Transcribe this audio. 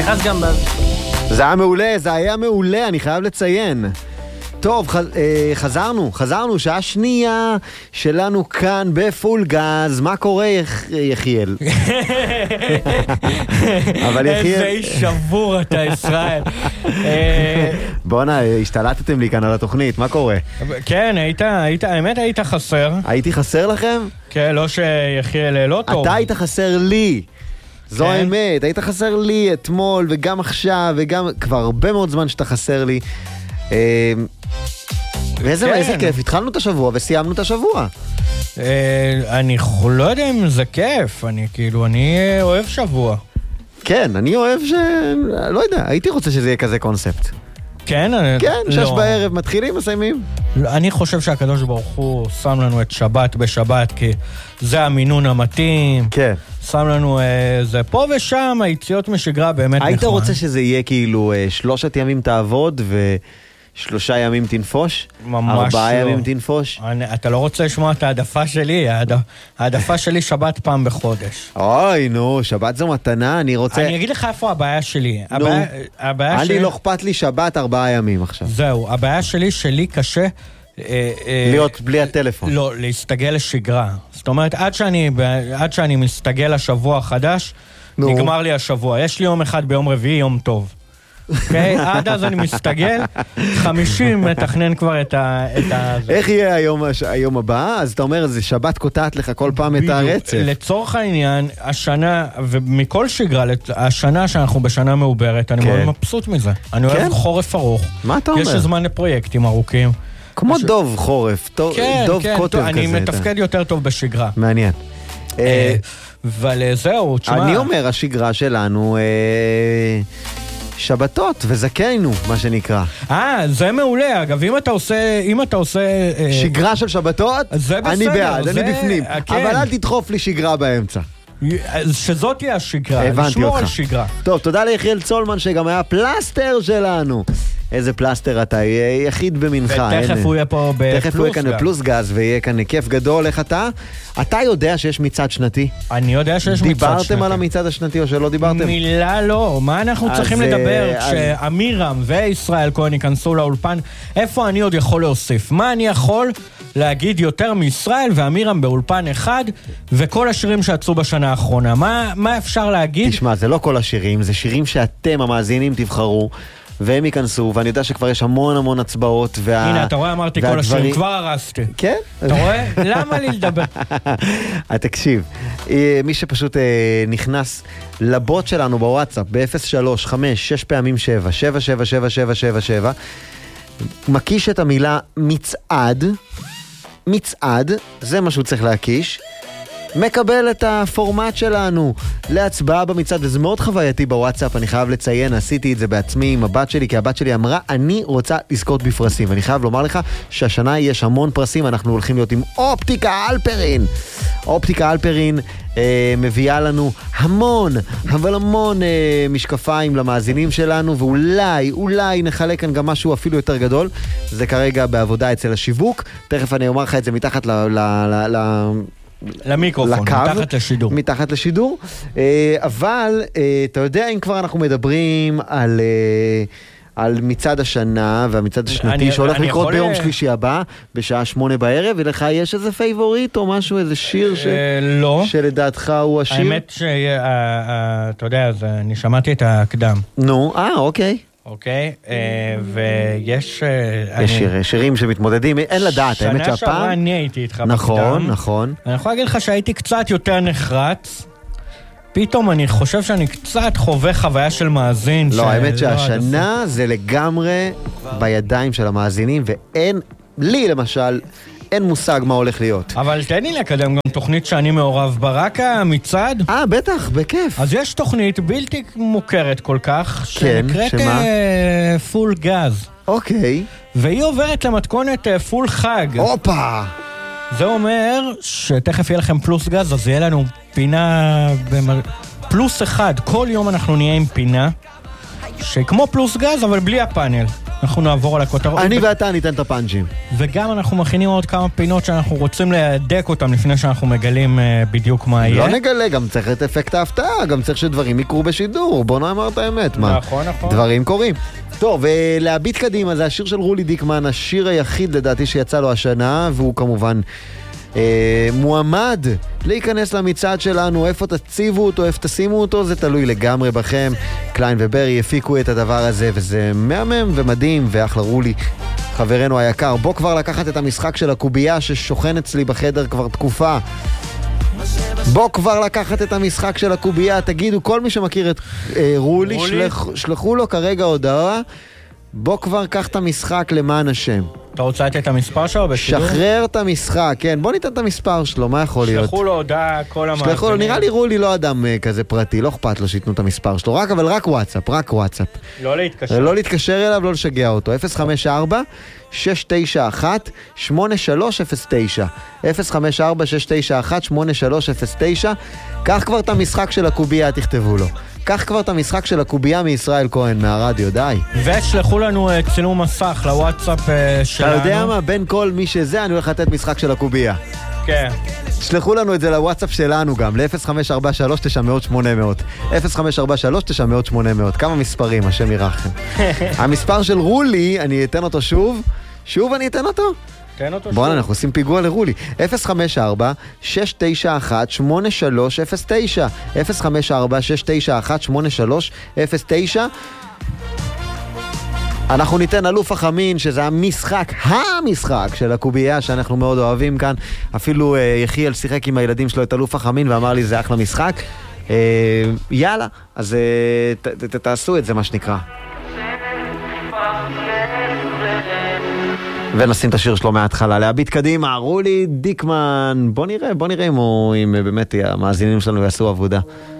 נכנס גם זה היה מעולה, זה היה מעולה, אני חייב לציין. טוב, חזרנו, שעה שנייה שלנו כאן בפול גז. מה קורה, יחיאל? אבל יחיאל... איזה איש שבור אתה, ישראל. בוא'נה, השתלטתם לי כאן על התוכנית, מה קורה? כן, האמת היית חסר. הייתי חסר לכם? כן, לא שיחיאל לא טוב. אתה היית חסר לי. זו האמת, היית חסר לי אתמול וגם עכשיו וגם כבר הרבה מאוד זמן שאתה חסר לי. ואיזה כיף, התחלנו את השבוע וסיימנו את השבוע. אני לא יודע אם זה כיף, אני אוהב שבוע. כן, אני אוהב לא יודע, הייתי רוצה שזה יהיה כזה קונספט. כן? כן, 6 בערב מתחילים, מסיימים. אני חושב שהקדוש ברוך הוא שם לנו את שבת בשבת, כי זה המינון המתאים. כן. שם לנו זה פה ושם, היציאות משגרה באמת נכון. היית רוצה שזה יהיה כאילו 3 ימים תעבוד 3 ימים תנפוש? ממש 4 לא. ימים תנפוש? אתה לא רוצה לשמוע את העדפה שלי? העדפה שלי שבת פעם בחודש. אוי, נו, שבת זו מתנה, אני רוצה... אני אגיד לך איפה הבעיה שלי. נו, אני לא אכפת לי שבת 4 ימים עכשיו. זהו, הבעיה שלי קשה... להיות בלי הטלפון. לא, להסתגל לשגרה. זאת אומרת, עד שאני מסתגל לשבוע החדש, נגמר לי השבוע. יש לי יום אחד ביום רביעי, יום טוב. עד אז אני מסתגל, 50 מתכנן כבר את איך יהיה היום הבא? אז אתה אומר, זה שבת קוטעת לך כל פעם את הרצף. לצורך העניין, השנה, ומכל שגרה, השנה שאנחנו בשנה מעוברת, אני מאוד מבסוט מזה. אני אוהב חורף ארוך. מה אתה אומר? יש זמן לפרויקטים ארוכים. כמו דוב חורף, דוב קוטב כזה. אני מתפקד יותר טוב בשגרה. מעניין. אבל זהו, תשמע. אני אומר, השגרה שלנו... שבתות וזכינו, מה שנקרא. זה מעולה. אגב, אם אתה עושה... שגרה של שבתות, אני בעד, אני בפנים. אבל אל תדחוף לי שגרה באמצע. שזאת תהיה השגרה, לשמור על שגרה. טוב, תודה ליחיאל צולמן שגם היה פלסטר שלנו. איזה פלסטר אתה, יחיד במנחה. ותכף הוא יהיה פה בפלוס גז. תכף הוא יהיה כאן בפלוס גז ויהיה כאן כיף גדול. איך אתה? אתה יודע שיש מצעד שנתי? אני יודע שיש מצעד שנתי. דיברתם על המצעד השנתי או שלא דיברתם? מילה לא. מה אנחנו צריכים לדבר כשאמירם וישראל כהן ייכנסו לאולפן? איפה אני עוד יכול להוסיף? מה אני יכול להגיד יותר מישראל ואמירם באולפן אחד וכל השירים שיצאו בשנה האחרונה? מה אפשר להגיד? תשמע, זה לא כל השירים, זה שירים שאתם המאזינים תבחרו והם ייכנסו, ואני יודע שכבר יש המון הצבעות. הנה, אתה רואה, אמרתי כל השירים, כבר הרסתי. כן? אתה רואה? למה לי לדבר? תקשיב, מי שפשוט נכנס לבוט שלנו בוואטסאפ, ב-035, 6 פעמים 7, 7777777, מקיש את המילה מצעד, זה מה שהוא צריך להקיש, מקבל את הפורמט שלנו להצבעה במצעד, וזה מאוד חווייתי בוואטסאפ, אני חייב לציין, עשיתי את זה בעצמי עם הבת שלי, כי הבת שלי אמרה, אני רוצה לזכות בפרסים, ואני חייב לומר לך שהשנה יש המון פרסים, אנחנו הולכים להיות עם אופטיקה אלפרין. אופטיקה אלפרין מביאה לנו המון משקפיים למאזינים שלנו, ואולי נחלק כאן גם משהו אפילו יותר גדול, זה כרגע בעבודה אצל השיווק, תכף אני אומר לך את זה מתחת למיקרופון, מתחת לשידור. אבל אתה יודע, אם כבר אנחנו מדברים על מצעד השנה והמצעד השנתי שהולך לקרות ביום שלישי הבא בשעה 8 בערב, ולך יש איזה פייבוריט או משהו, איזה שיר שלדעתך הוא השיר? האמת אתה יודע, אני שמעתי את הקדם. נו, אוקיי. אוקיי, ויש... שירים שמתמודדים, אין לדעת, האמת שהפעם... שנה שעברה אני הייתי איתך בקדם. נכון. אני יכול להגיד לך שהייתי קצת יותר נחרץ, פתאום אני חושב שאני קצת חווה חוויה של מאזין. לא, האמת שהשנה זה לגמרי בידיים של המאזינים, ואין, לי למשל, אין מושג מה הולך להיות. אבל תן לי לקדם גם תוכנית שאני מעורב בה, רק המצעד. בטח, בכיף. אז יש תוכנית בלתי מוכרת כל כך, שנקראת פול גז. אוקיי. והיא עוברת למתכונת פול חג. הופה! זה אומר שתכף יהיה לכם פלוס גז, אז יהיה לנו פינה פלוס אחד. כל יום אנחנו נהיה עם פינה שכמו פלוס גז, אבל בלי הפאנל. אנחנו נעבור על הכותרות. אני ואתה ניתן את הפאנצ'ים. וגם אנחנו מכינים עוד כמה פינות שאנחנו רוצים להדק אותם לפני שאנחנו מגלים בדיוק מה יהיה. לא נגלה, גם צריך את אפקט ההפתעה, גם צריך שדברים יקרו בשידור. בוא נאמר את האמת, מה? נכון. דברים קורים. טוב, ולהביט קדימה, זה השיר של רולי דיקמן, השיר היחיד לדעתי שיצא לו השנה, והוא כמובן מועמד להיכנס למצעד שלנו. איפה תציבו אותו, איפה תשימו אותו, זה תלוי לגמרי בכם. קליין וברי הפיקו את הדבר הזה, וזה מהמם ומדהים, ואחלה רולי, חברנו היקר. בוא כבר לקחת את המשחק של הקובייה ששוכן אצלי בחדר כבר תקופה. בוא כבר לקחת את המשחק של הקובייה. תגידו, כל מי שמכיר את רולי, שלחו לו כרגע הודעה. בוא כבר קח את המשחק למען השם. אתה רוצה לתת את המספר שלו בשידור? שחרר את המשחק, כן, בוא ניתן את המספר שלו, מה יכול להיות? שלחו לו הודעה כל המאזינים. נראה לי רולי לא אדם כזה פרטי, לא אכפת לו שיתנו את המספר שלו, אבל רק וואטסאפ, רק וואטסאפ. לא להתקשר. לא להתקשר אליו, לא לשגע אותו. 054-691-8309 054-691-8309. קח כבר את המשחק של הקובייה, תכתבו לו. קח כבר את המשחק של הקובייה מישראל כהן, מהרדיו, די. ושלחו לנו צילום מסך לוואטסאפ שלנו. אתה יודע מה? בין כל מי שזה, אני הולך לתת משחק של הקובייה. כן. שלחו לנו את זה לוואטסאפ שלנו גם, ל-0543-900-800. 0543-900-800. כמה מספרים, השם ירחם. המספר של רולי, אני אתן אותו שוב. שוב אני אתן אותו? תן אותו שוב. בואו, אנחנו עושים פיגוע לרולי. 054-691-8309. 054-691-8309. אנחנו ניתן אלוף החמין, שזה המשחק של הקובייה שאנחנו מאוד אוהבים כאן. אפילו יחיאל שיחק עם הילדים שלו את אלוף החמין ואמר לי זה אחלה משחק. יאללה, אז תעשו את זה, מה שנקרא. ונשים את השיר שלו מההתחלה. להביט קדימה, רולי דיקמן. בוא נראה אם באמת המאזינים שלנו יעשו עבודה.